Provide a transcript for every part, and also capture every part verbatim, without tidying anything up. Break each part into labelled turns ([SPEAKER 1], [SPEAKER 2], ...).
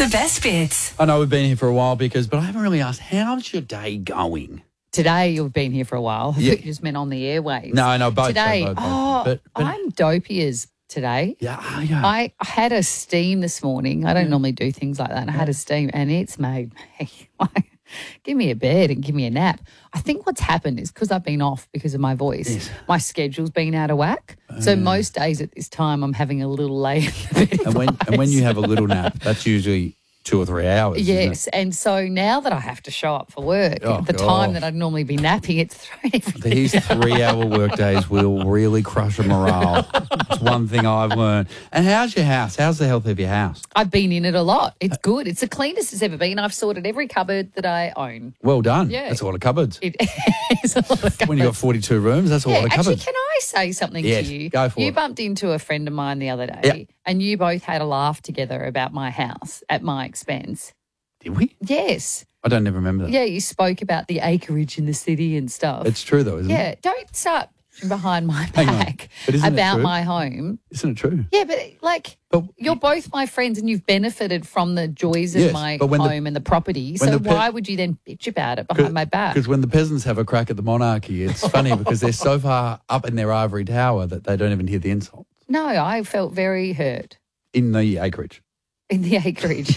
[SPEAKER 1] best bits.
[SPEAKER 2] I know we've been here for a while because, but I haven't really asked, how's your day going?
[SPEAKER 3] Today, you've been here for a while. I
[SPEAKER 2] Yeah.
[SPEAKER 3] thought you just meant on the airwaves.
[SPEAKER 2] No, no, both.
[SPEAKER 3] Today,
[SPEAKER 2] both, both,
[SPEAKER 3] oh,
[SPEAKER 2] but, but,
[SPEAKER 3] I'm dopey as today.
[SPEAKER 2] yeah, oh, yeah.
[SPEAKER 3] I had a steam this morning. I don't normally do things like that. And I had a steam and it's made me like, give me a bed and give me a nap. I think what's happened is because I've been off because of my voice,
[SPEAKER 2] Yes.
[SPEAKER 3] my schedule's been out of whack. So most days at this time, I'm having a little lay in the bed.
[SPEAKER 2] and when and when you have a little nap, that's usually two or three hours. isn't it?
[SPEAKER 3] Yes, and so now that I have to show up for work,
[SPEAKER 2] Oh,
[SPEAKER 3] the
[SPEAKER 2] God.
[SPEAKER 3] time that I'd normally be napping, it's thrown everything.
[SPEAKER 2] These three-hour workdays will really crush a morale. It's one thing I've learned. And how's your house? How's the health of your house?
[SPEAKER 3] I've been in it a lot. It's good. It's the cleanest it's ever been. I've sorted every cupboard that I own.
[SPEAKER 2] Well done.
[SPEAKER 3] Yeah.
[SPEAKER 2] That's a lot of cupboards.
[SPEAKER 3] It is a lot of cupboards.
[SPEAKER 2] When you've got forty-two rooms, that's a
[SPEAKER 3] yeah,
[SPEAKER 2] lot of
[SPEAKER 3] actually,
[SPEAKER 2] cupboards.
[SPEAKER 3] can I say something
[SPEAKER 2] Yes,
[SPEAKER 3] to you?
[SPEAKER 2] go for
[SPEAKER 3] you
[SPEAKER 2] it.
[SPEAKER 3] bumped into a friend of mine the other day,
[SPEAKER 2] Yeah.
[SPEAKER 3] and you both had a laugh together about my house at my expense.
[SPEAKER 2] Did we?
[SPEAKER 3] Yes.
[SPEAKER 2] I don't ever remember that.
[SPEAKER 3] Yeah, you spoke about the acreage in the city and stuff.
[SPEAKER 2] It's true, though, isn't
[SPEAKER 3] yeah,
[SPEAKER 2] it?
[SPEAKER 3] don't start behind my
[SPEAKER 2] Hang on.
[SPEAKER 3] back
[SPEAKER 2] But isn't it
[SPEAKER 3] about
[SPEAKER 2] true?
[SPEAKER 3] my home.
[SPEAKER 2] Isn't it true?
[SPEAKER 3] Yeah, but like
[SPEAKER 2] But
[SPEAKER 3] you're both my friends and you've benefited from the joys
[SPEAKER 2] Yes,
[SPEAKER 3] of my
[SPEAKER 2] but when the-
[SPEAKER 3] home and the property.
[SPEAKER 2] when
[SPEAKER 3] So
[SPEAKER 2] the pe-
[SPEAKER 3] why would you then bitch about it behind my back?
[SPEAKER 2] Because when the peasants have a crack at the monarchy, it's funny because they're so far up in their ivory tower that they don't even hear the insult
[SPEAKER 3] No, I felt very hurt
[SPEAKER 2] in the acreage.
[SPEAKER 3] in the acreage.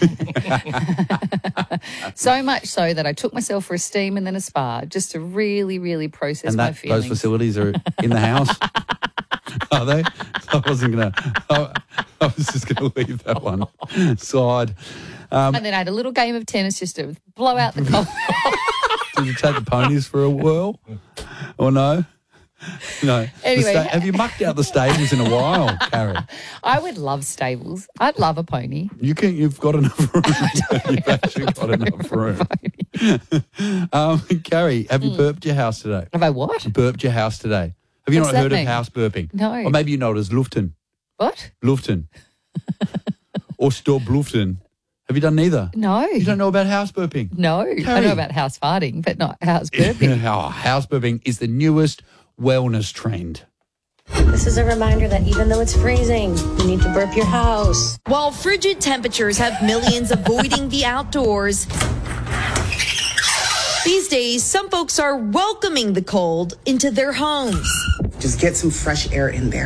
[SPEAKER 3] So much so that I took myself for a steam and then a spa just to really, really process
[SPEAKER 2] And
[SPEAKER 3] my
[SPEAKER 2] that
[SPEAKER 3] feelings.
[SPEAKER 2] those facilities are in the house. Are they? I wasn't going to, I, I was just going to leave that one side. Um,
[SPEAKER 3] And then I had a little game of tennis just to blow out the cold.
[SPEAKER 2] did you take the ponies for a whirl or no? No. The
[SPEAKER 3] Anyway.
[SPEAKER 2] sta- have you mucked out the stables in a while, Carrie?
[SPEAKER 3] I would love stables. I'd love a pony.
[SPEAKER 2] You can. You've got enough room. You've actually got enough room. um, Carrie, have you
[SPEAKER 3] Hmm.
[SPEAKER 2] burped your house today?
[SPEAKER 3] Have I what?
[SPEAKER 2] Burped your house today? Have you
[SPEAKER 3] What's
[SPEAKER 2] not
[SPEAKER 3] that
[SPEAKER 2] heard
[SPEAKER 3] mean?
[SPEAKER 2] of house burping?
[SPEAKER 3] No.
[SPEAKER 2] Or maybe you know it as luften.
[SPEAKER 3] What?
[SPEAKER 2] Luften. or stop luften. Have you done neither?
[SPEAKER 3] No.
[SPEAKER 2] You don't know about house burping?
[SPEAKER 3] No. I
[SPEAKER 2] Carrie.
[SPEAKER 3] know about house farting, but not house burping.
[SPEAKER 2] Oh, house burping is the newest wellness trend.
[SPEAKER 4] This is a reminder that even though it's freezing, you need to burp your house.
[SPEAKER 5] While frigid temperatures have millions avoiding the outdoors, these days, some folks are welcoming the cold into their homes.
[SPEAKER 6] Just get some fresh air in there.